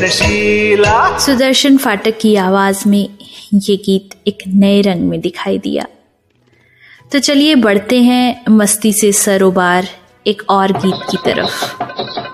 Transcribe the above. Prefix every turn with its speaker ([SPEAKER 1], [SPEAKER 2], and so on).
[SPEAKER 1] सुदर्शन फाटक की आवाज में ये गीत एक नए रंग में दिखाई दिया। तो चलिए बढ़ते हैं मस्ती से सरोबार एक और गीत की तरफ।